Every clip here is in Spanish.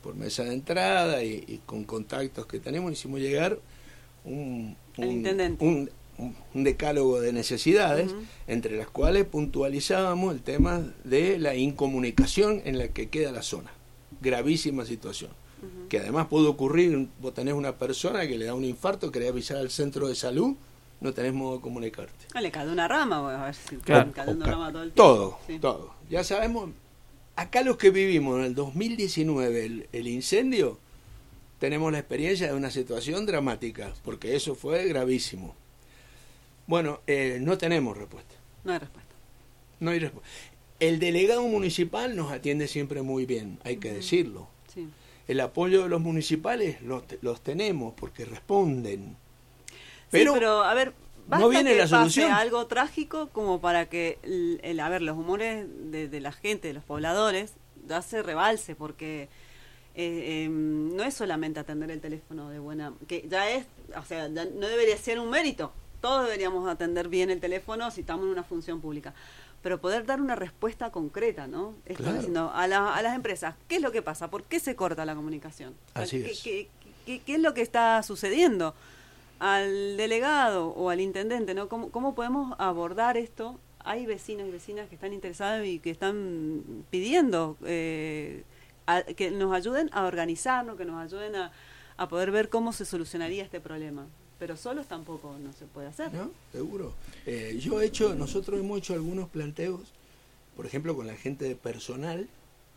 por mesa de entrada y con contactos que tenemos, hicimos llegar un decálogo de necesidades, entre las cuales puntualizábamos el tema de la incomunicación en la que queda la zona. Gravísima situación. Que además puede ocurrir, vos tenés una persona que le da un infarto, querés avisar al centro de salud, no tenés modo de comunicarte. Le cae una rama, a ver si claro, cae una rama todo el tiempo. Todo. Ya sabemos, acá los que vivimos en el 2019 el incendio, tenemos la experiencia de una situación dramática, porque eso fue gravísimo. Bueno, no tenemos respuesta. No hay respuesta. No hay respuesta. El delegado municipal nos atiende siempre muy bien, hay que decirlo. Sí. El apoyo de los municipales los tenemos porque responden. Pero, sí, pero a ver, basta no viene que la solución. Pase algo trágico como para que los humores de la gente, de los pobladores, se rebalse, porque no es solamente atender el teléfono de buena, que ya es, o sea, ya no debería ser un mérito. Todos deberíamos atender bien el teléfono si estamos en una función pública. Pero poder dar una respuesta concreta, ¿no? Claro. Diciendo a las empresas, ¿qué es lo que pasa? ¿Por qué se corta la comunicación? Así es. ¿Qué es lo que está sucediendo? Al delegado o al intendente, ¿no? ¿Cómo podemos abordar esto? Hay vecinos y vecinas que están interesados y que están pidiendo que nos ayuden a organizarnos, que nos ayuden a poder ver cómo se solucionaría este problema. Pero solos tampoco no se puede hacer. No, seguro. Nosotros hemos hecho algunos planteos, por ejemplo, con la gente de personal,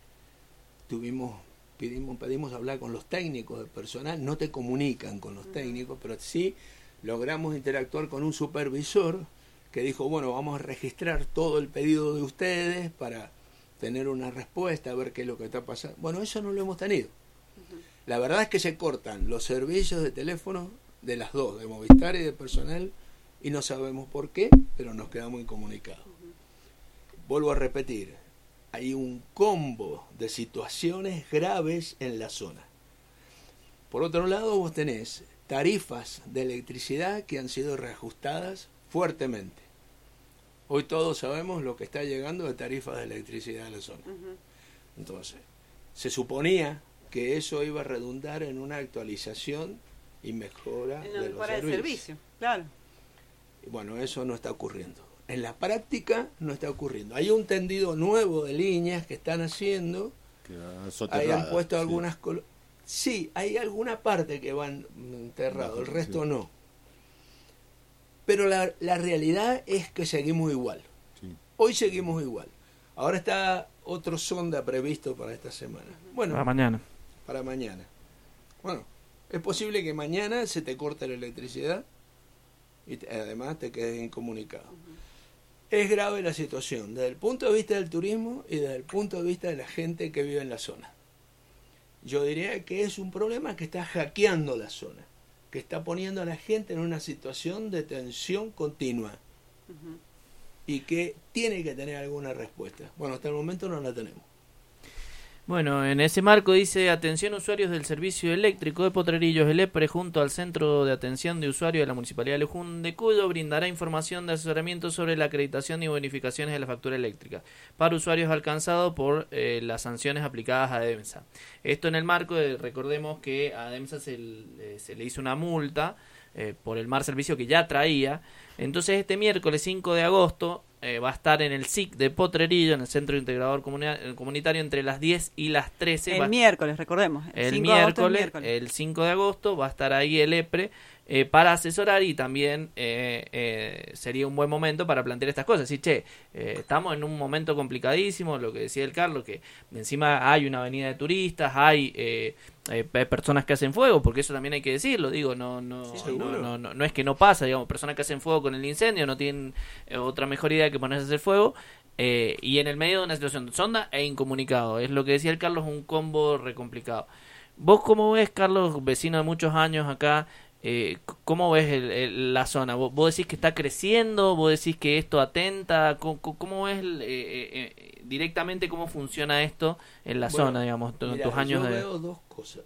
pedimos hablar con los técnicos de personal, no te comunican con los técnicos, pero sí logramos interactuar con un supervisor que dijo, bueno, vamos a registrar todo el pedido de ustedes para tener una respuesta, a ver qué es lo que está pasando. Bueno, eso no lo hemos tenido. La verdad es que se cortan los servicios de teléfono de las dos, de Movistar y de personal, y no sabemos por qué, pero nos quedamos incomunicados. Vuelvo a repetir, hay un combo de situaciones graves en la zona. Por otro lado, vos tenés tarifas de electricidad que han sido reajustadas fuertemente. Hoy todos sabemos lo que está llegando de tarifas de electricidad en la zona. Entonces, se suponía que eso iba a redundar en una actualización y mejora de los servicios. Claro. Y bueno, eso no está ocurriendo. En la práctica no está ocurriendo. Hay un tendido nuevo de líneas que están haciendo. Ahí han puesto algunas... Sí, hay alguna parte que van enterrado, el resto no. Pero la realidad es que seguimos igual. Sí. Hoy seguimos igual. Ahora está otro sonda previsto para esta semana. Bueno, para mañana. Bueno, es posible que mañana se te corte la electricidad y además te quedes incomunicado. Es grave la situación desde el punto de vista del turismo y desde el punto de vista de la gente que vive en la zona. Yo diría que es un problema que está hackeando la zona, que está poniendo a la gente en una situación de tensión continua y que tiene que tener alguna respuesta. Bueno, hasta el momento no la tenemos. Bueno, en ese marco dice, atención usuarios del servicio eléctrico de Potrerillos, el EPRE, junto al Centro de Atención de Usuarios de la Municipalidad de Luján de Cuyo, brindará información de asesoramiento sobre la acreditación y bonificaciones de la factura eléctrica para usuarios alcanzados por las sanciones aplicadas a DEMSA. Esto en el marco de, recordemos que a DEMSA se le hizo una multa por el mal servicio que ya traía. Entonces este miércoles 5 de agosto va a estar en el SIC de Potrerillo, en el Centro Integrador Comunitario, entre las 10 y las 13. Miércoles, recordemos. El miércoles, el 5 de agosto, va a estar ahí el EPRE para asesorar y también sería un buen momento para plantear estas cosas. Sí, estamos en un momento complicadísimo, lo que decía el Carlos, que encima hay una avenida de turistas, hay personas que hacen fuego, porque eso también hay que decirlo, digo, no es que no pasa, digamos, personas que hacen fuego con el incendio no tienen otra mejor idea que ponerse a hacer fuego, y en el medio de una situación de sonda e incomunicado, es lo que decía el Carlos, un combo re complicado. ¿Vos cómo ves, Carlos, vecino de muchos años acá, cómo ves la zona? ¿Vos decís que está creciendo? ¿Vos decís que esto atenta? ¿Cómo ves directamente cómo funciona esto en la zona, digamos, en tus años de...? Veo dos cosas.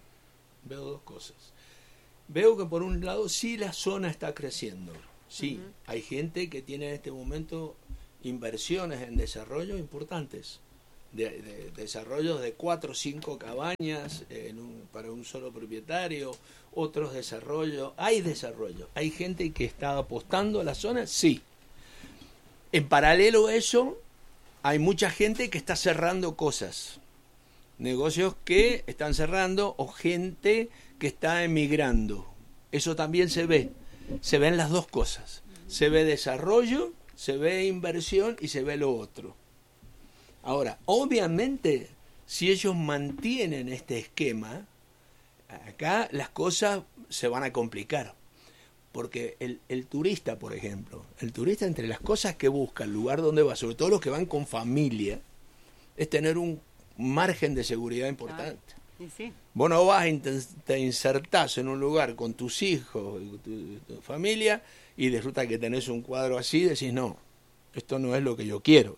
Veo que por un lado sí la zona está creciendo. Sí, hay gente que tiene en este momento inversiones en desarrollo importantes. desarrollos de 4 o 5 cabañas para un solo propietario, otros desarrollos. Hay gente que está apostando a la zona, sí. En paralelo a eso, hay mucha gente que está cerrando cosas, negocios que están cerrando o gente que está emigrando. Eso también se ven las dos cosas. Se ve desarrollo, se ve inversión y se ve lo otro. Ahora, obviamente, si ellos mantienen este esquema, acá las cosas se van a complicar. Porque el turista, por ejemplo, entre las cosas que busca, el lugar donde va, sobre todo los que van con familia, es tener un margen de seguridad importante. Sí, sí. Vos no vas, te insertás en un lugar con tus hijos, tu familia, y resulta que tenés un cuadro así, decís, no, esto no es lo que yo quiero.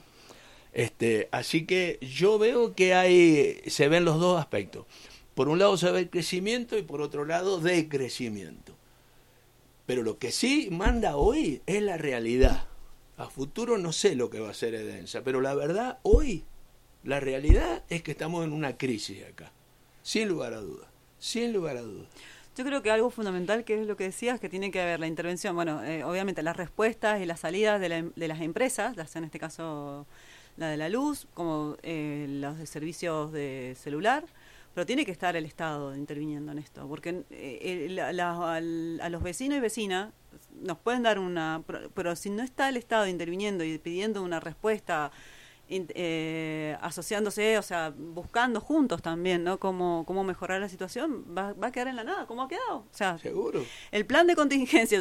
Así que yo veo que se ven los dos aspectos. Por un lado se ve el crecimiento y por otro lado decrecimiento. Pero lo que sí manda hoy es la realidad. A futuro no sé lo que va a hacer Edesa, pero la verdad hoy, la realidad es que estamos en una crisis acá. Sin lugar a dudas. Yo creo que algo fundamental, que es lo que decías, que tiene que haber la intervención, obviamente las respuestas y las salidas de las empresas, en este caso la de la luz, como los de servicios de celular, pero tiene que estar el Estado interviniendo en esto, porque a los vecinos y vecinas nos pueden dar pero si no está el Estado interviniendo y pidiendo una respuesta, asociándose, o sea, buscando juntos también, ¿no? Cómo mejorar la situación, va a quedar en la nada, como ha quedado. O sea, seguro. El plan de contingencia,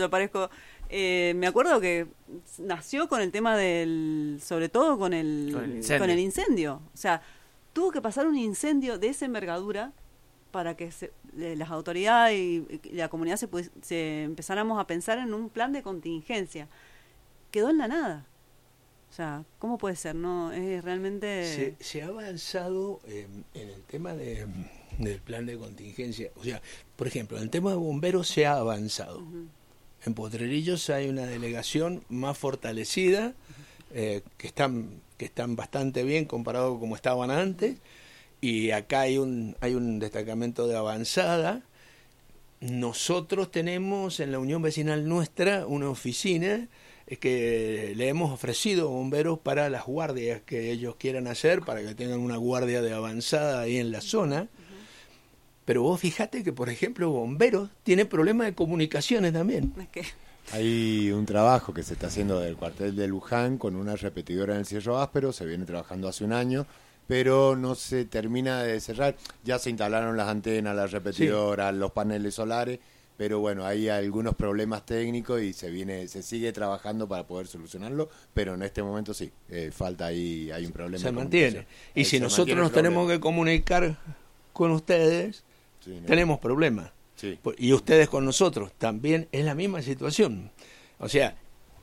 me acuerdo que nació con el tema sobre todo con el incendio. O sea, tuvo que pasar un incendio de esa envergadura para que las autoridades y la comunidad se empezáramos a pensar en un plan de contingencia. Quedó en la nada. O sea, ¿cómo puede ser? No, es realmente... Se ha avanzado en el tema del plan de contingencia. O sea, por ejemplo, en el tema de bomberos se ha avanzado. Uh-huh. En Potrerillos hay una delegación más fortalecida, que están bastante bien comparado con como estaban antes, y acá hay un destacamento de avanzada. Nosotros tenemos en la Unión Vecinal nuestra una oficina que le hemos ofrecido bomberos para las guardias que ellos quieran hacer, para que tengan una guardia de avanzada ahí en la zona. Pero vos fijate que, por ejemplo, bomberos tiene problemas de comunicaciones también. Hay un trabajo que se está haciendo del cuartel de Luján con una repetidora en el Cerro Áspero, se viene trabajando hace un año, pero no se termina de cerrar. Ya se instalaron las antenas, las repetidoras, los paneles solares, pero bueno, hay algunos problemas técnicos y se sigue trabajando para poder solucionarlo, pero en este momento sí, falta ahí, hay un problema. Se mantiene. Y si nosotros nos tenemos que comunicar con ustedes, tenemos problemas. Sí. Y ustedes con nosotros, también es la misma situación. O sea,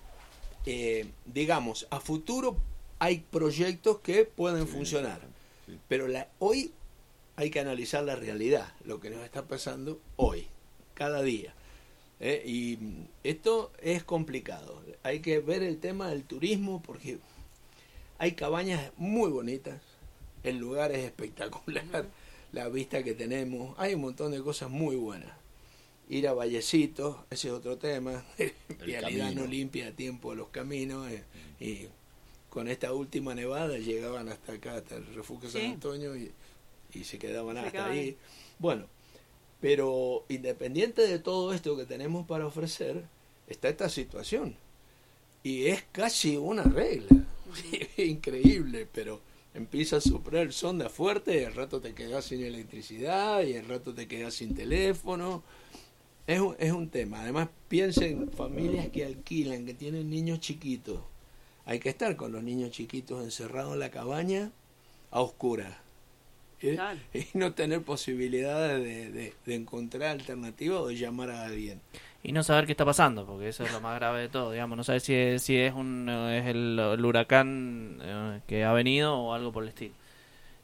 digamos, a futuro hay proyectos que pueden funcionar, pero hoy hay que analizar la realidad, lo que nos está pasando hoy, cada día. Y esto es complicado. Hay que ver el tema del turismo, porque hay cabañas muy bonitas, el lugar es espectacular, la vista que tenemos, hay un montón de cosas muy buenas. Ir a Vallecitos, ese es otro tema. Vialidad no limpia a tiempo los caminos, y con esta última nevada llegaban hasta acá, hasta el refugio San Antonio, y se quedaban hasta ahí. Bueno, pero independiente de todo esto que tenemos para ofrecer, está esta situación. Y es casi una regla. Increíble, pero empieza a soplar el sonda fuerte y al rato te quedas sin electricidad y al rato te quedas sin teléfono. Es un tema. Además, piensen, familias que alquilan, que tienen niños chiquitos. Hay que estar con los niños chiquitos encerrados en la cabaña a oscuras. Claro. Y no tener posibilidades de encontrar alternativas o de llamar a alguien. Y no saber qué está pasando, porque eso es lo más grave de todo, digamos. No saber si es el huracán que ha venido o algo por el estilo.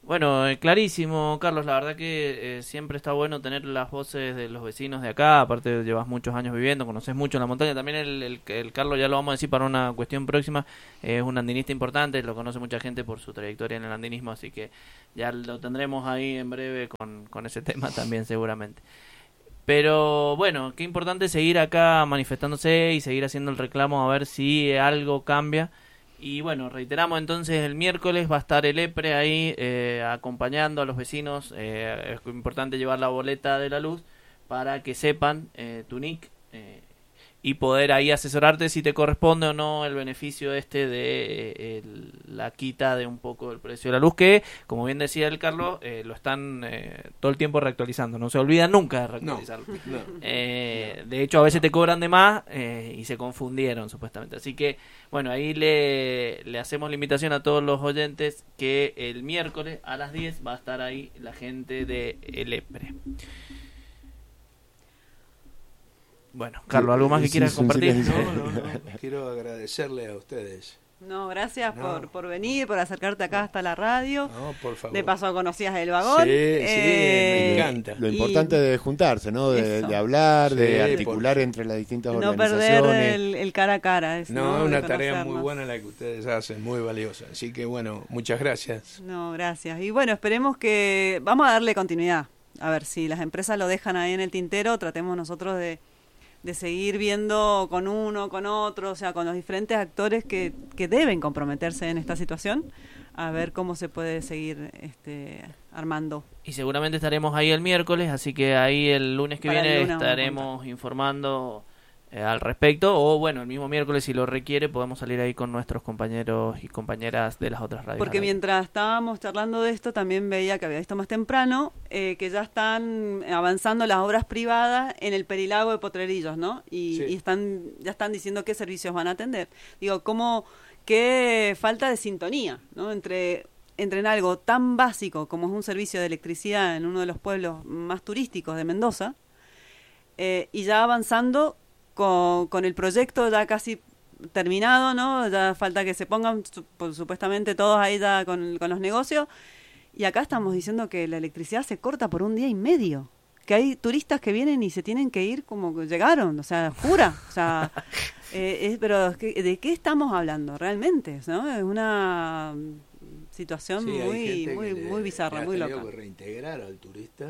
Bueno, clarísimo, Carlos, la verdad que siempre está bueno tener las voces de los vecinos de acá, aparte llevas muchos años viviendo, conoces mucho la montaña, también el Carlos, ya lo vamos a decir para una cuestión próxima, es un andinista importante, lo conoce mucha gente por su trayectoria en el andinismo, así que ya lo tendremos ahí en breve con ese tema también seguramente. Pero bueno, qué importante seguir acá manifestándose y seguir haciendo el reclamo a ver si algo cambia. Y bueno, reiteramos entonces, el miércoles va a estar el EPRE ahí acompañando a los vecinos. Es importante llevar la boleta de la luz para que sepan tu NIC y poder ahí asesorarte si te corresponde o no el beneficio de la quita de un poco el precio de la luz, que como bien decía el Carlos, lo están todo el tiempo reactualizando, no se olvidan nunca de reactualizarlo. No. De hecho a veces te cobran de más y se confundieron supuestamente, así que bueno, ahí le hacemos la invitación a todos los oyentes que el miércoles a las 10 va a estar ahí la gente de el EPRE. Bueno, Carlos, ¿algo más que quieras compartir? No. Quiero agradecerle a ustedes. No, gracias por venir, por acercarte acá hasta la radio. No, por favor. De paso conocías el vagón. Sí, me encanta. Lo importante de juntarse, ¿no? De hablar, de articular entre las distintas organizaciones. No perder el cara a cara. Es una tarea muy buena la que ustedes hacen, muy valiosa. Así que bueno, muchas gracias. No, gracias. Y bueno, esperemos que... Vamos a darle continuidad. A ver, si las empresas lo dejan ahí en el tintero, tratemos nosotros de seguir viendo con uno, con otro, o sea, con los diferentes actores que deben comprometerse en esta situación, a ver cómo se puede seguir armando. Y seguramente estaremos ahí el miércoles, así que ahí el lunes que viene estaremos informando al respecto, o bueno, el mismo miércoles si lo requiere podemos salir ahí con nuestros compañeros y compañeras de las otras radios. Porque mientras estábamos charlando de esto también veía que había visto más temprano que ya están avanzando las obras privadas en el Perilago de Potrerillos, ¿no? Y ya están diciendo qué servicios van a atender. Digo, qué falta de sintonía, ¿no? Entre en algo tan básico como es un servicio de electricidad en uno de los pueblos más turísticos de Mendoza, y ya avanzando con el proyecto ya casi terminado, ¿no? Ya falta que se pongan supuestamente todos ahí ya con los negocios, y acá estamos diciendo que la electricidad se corta por 1 día y medio, que hay turistas que vienen y se tienen que ir como que llegaron, o sea, jura, o sea, pero ¿de qué estamos hablando realmente? ¿No? Es una situación muy bizarra, muy loca. Que reintegrar al turista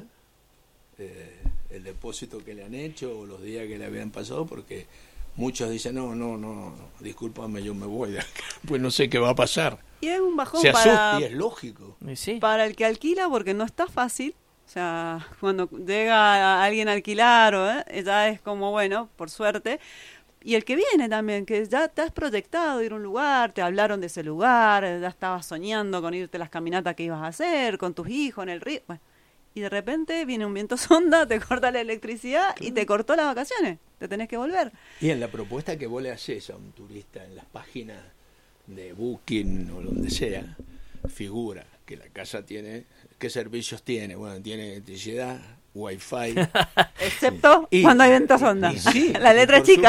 el depósito que le han hecho o los días que le habían pasado, porque muchos dicen no, discúlpame, yo me voy de acá, pues no sé qué va a pasar. Y es un bajón se asusta, y es lógico. Para el que alquila, porque no está fácil. O sea, cuando llega alguien a alquilar, ya es como, bueno, por suerte. Y el que viene también, que ya te has proyectado ir a un lugar, te hablaron de ese lugar, ya estabas soñando con irte a las caminatas que ibas a hacer, con tus hijos en el río. Bueno, y de repente viene un viento sonda, te corta la electricidad y te cortó las vacaciones. Te tenés que volver. Y en la propuesta que vos le haces a un turista en las páginas de Booking o donde sea, figura que la casa tiene, ¿qué servicios tiene? Bueno, tiene electricidad, Wi-Fi. Excepto cuando hay viento sonda. Sí, la letra chica.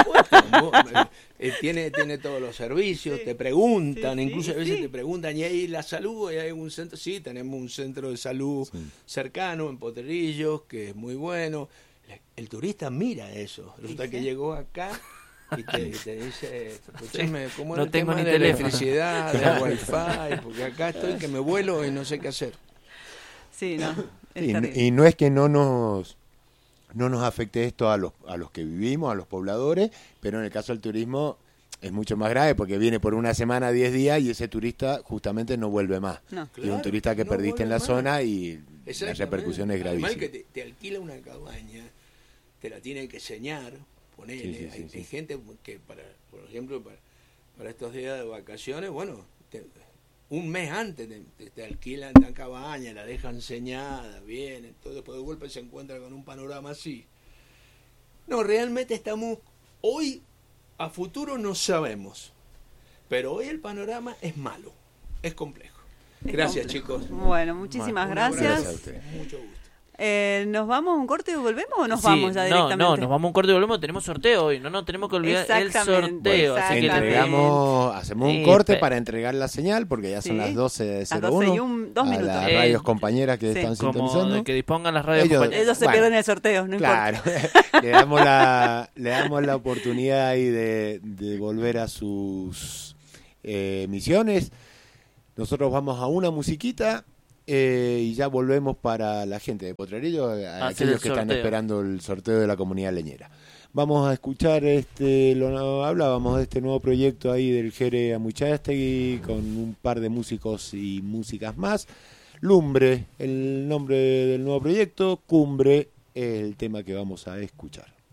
Tiene todos los servicios, te preguntan, incluso a veces te preguntan, ¿y ahí la salud? ¿Y hay un centro? Sí, tenemos un centro de salud cercano en Potrerillos, que es muy bueno. El turista mira eso. Resulta que llegó acá y te dice, escúchame, ¿cómo es el tema de electricidad, de Wi-Fi? Porque acá estoy que me vuelo y no sé qué hacer. Sí, no. Y no es que no nos afecte esto a los que vivimos, a los pobladores, pero en el caso del turismo es mucho más grave porque viene por una semana, 10 días y ese turista justamente no vuelve más. No. Y un turista que perdiste en la zona y la repercusión es gravísima. Además que te alquila una cabaña, te la tiene que señar, ponele. Hay gente que, por ejemplo, para estos días de vacaciones, bueno, un mes antes te alquilan la cabaña, la dejan señada, bien, todo después de golpe se encuentra con un panorama así. No, realmente estamos, hoy, a futuro no sabemos, pero hoy el panorama es malo, es complejo. Gracias, chicos. Bueno, muchísimas gracias. Mucho gusto. ¿Nos vamos a un corte y volvemos o nos vamos ya directamente? No, nos vamos a un corte y volvemos. Tenemos sorteo hoy. No, tenemos que olvidar el sorteo. Así que hacemos un corte para entregar la señal, porque ya son las 12:01. 2 minutos. Las radios compañeras que están sintonizando. Que dispongan las radios compañeras. Ellos se pierden el sorteo, no importa. le damos la oportunidad ahí de volver a sus misiones. Nosotros vamos a una musiquita. Y ya volvemos para la gente de Potrerillo, aquellos que están esperando el sorteo de la comunidad leñera. Vamos a escuchar hablábamos de este nuevo proyecto ahí del Jere Amuchastegui con un par de músicos y músicas más. Lumbre, el nombre del nuevo proyecto, Cumbre es el tema que vamos a escuchar.